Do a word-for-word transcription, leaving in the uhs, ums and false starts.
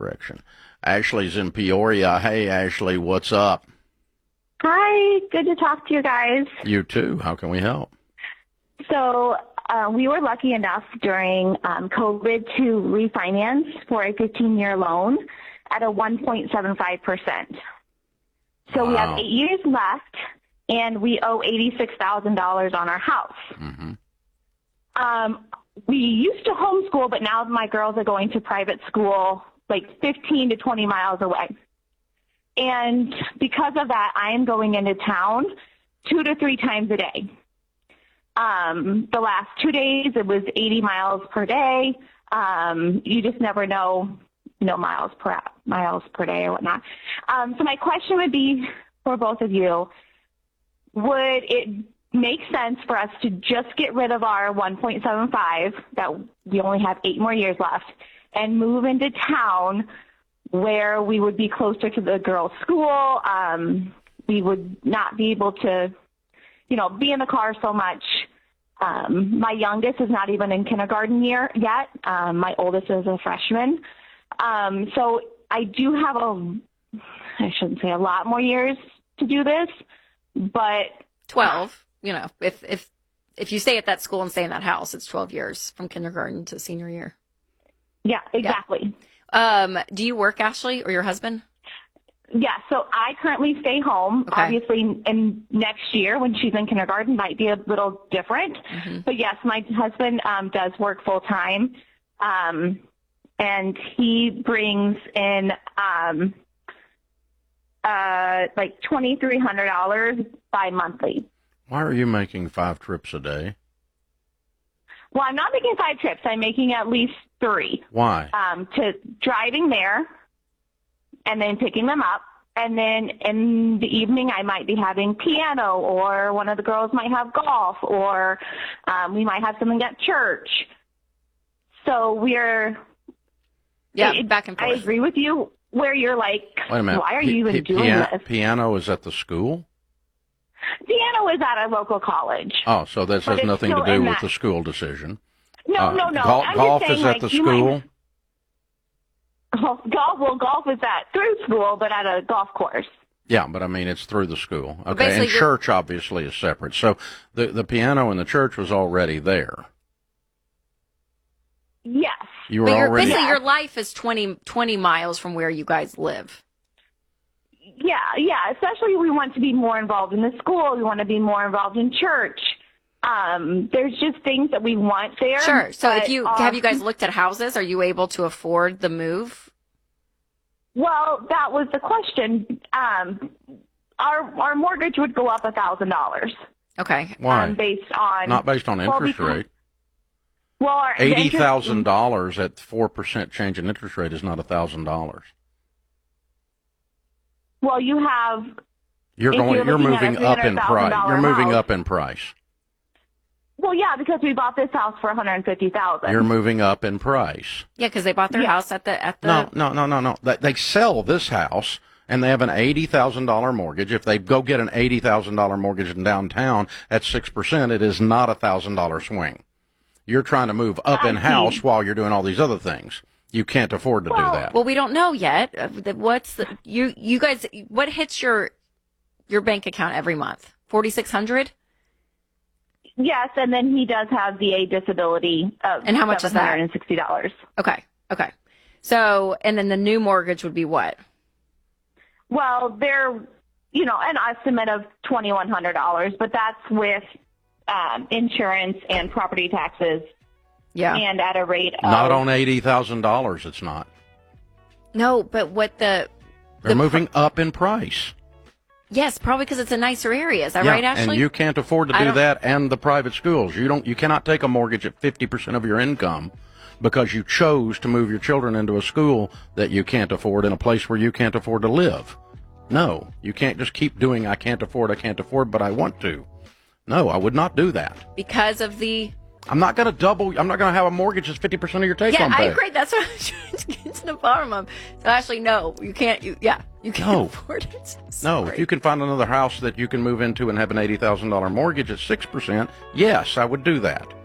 direction. Ashley's in Peoria. Hey, Ashley, what's up? Hi, good to talk to you guys. You too. How can we help? So uh, we were lucky enough during um, COVID to refinance for a fifteen-year loan at a one point seven five percent. So Wow. we have eight years left, and we owe eighty-six thousand dollars on our house. Mm-hmm. Um, we used to homeschool, but now my girls are going to private school like fifteen to twenty miles away. And because of that, I am going into town two to three times a day. Um, the last two days, it was eighty miles per day. Um, you just never know, you know, miles per miles per day or whatnot. Um, so my question would be for both of you: would it make sense for us to just get rid of our one point seven five, that we only have eight more years left, and move into town where we would be closer to the girls' school? Um, we would not be able to, you know, be in the car so much. Um, my youngest is not even in kindergarten year yet. Um, my oldest is a freshman. Um, so I do have a, I shouldn't say a lot more years to do this, but twelve, you know, if, if, if you stay at that school and stay in that house, it's twelve years from kindergarten to senior year. Yeah, exactly. Yeah. Um, do you work, Ashley, or your husband? Yeah, so I currently stay home. Okay. Obviously, in next year when she's in kindergarten might be a little different. Mm-hmm. But yes, my husband um, does work full time, um, and he brings in um, uh, like twenty three hundred dollars bi-monthly. Why are you making five trips a day? Well, I'm not making five trips. I'm making at least three. Why? Um, to driving there and then picking them up. And then in the evening, I might be having piano, or one of the girls might have golf, or um, we might have something at church. So we're... Yeah, it, back and forth. I agree with you where you're like, Wait a minute. why are P- you even P- doing piano, this? Piano is at the school? Piano is at a local college. Oh, so this But has it's nothing to still do in with that- the school decision. No, Uh, no, no. Gol- I'm golf just saying, is like, at the you might- school? Well, golf, well, golf is at through school, but at a golf course. Yeah, but I mean, it's through the school. Okay, basically and you're- church obviously is separate. So the, the piano in the church was already there. Yes. You were But you're, already... basically, your life is twenty, twenty miles from where you guys live. Yeah, yeah. Especially we want to be more involved in the school. We want to be more involved in church. Um, there's just things that we want there. Sure. So if but, you, um, have you guys looked at houses? Are you able to afford the move? Well, that was the question. Um, our our mortgage would go up a thousand dollars. Okay. Why? Um, based on Not based on well, interest because- rate. well, our the Eighty interest- thousand dollars at four percent change in interest rate is not a thousand dollars. Well, you have. You're If going. you're You're looking at a moving up in price. $300,000 You're moving house. up in price. Well, yeah, because we bought this house for one hundred fifty thousand. You're moving up in price. Yeah, because they bought their Yeah. house at the, at the. No, no, no, no, no. They, they sell this house and they have an eighty thousand dollar mortgage. If they go get an eighty thousand dollar mortgage in downtown at six percent, it is not a thousand dollar swing. You're trying to move up I in see. house while you're doing all these other things. You can't afford to Well- do that. Well, we don't know yet. Uh, the- What's the, you, you guys, what hits your, your bank account every month? forty-six hundred? Yes, and then he does have V A disability of And how much is that? seven hundred sixty dollars. Okay. Okay. So, and then the new mortgage would be what? Well, they're, you know, an estimate of twenty-one hundred dollars, but that's with um, insurance and property taxes Yeah. and at a rate of... Not on eighty thousand dollars. It's not. No, but what the, They're the moving up in price. yes, probably because it's a nicer area. Is that Yeah, right, Ashley? and you can't afford to I do don't- that and the private schools. You don't. You cannot take a mortgage at fifty percent of your income because you chose to move your children into a school that you can't afford in a place where you can't afford to live. No, you can't just keep doing I can't afford, I can't afford, but I want to. No, I would not do that. because of the, I'm not going to double. I'm not going to have a mortgage that's fifty percent of your take yeah, home I pay. agree. That's what I'm trying to get to the bottom of. So, Ashley, no, you can't, you, yeah, you can't No. afford it. No, Sorry. if you can find another house that you can move into and have an eighty thousand dollar mortgage at six percent, yes, I would do that.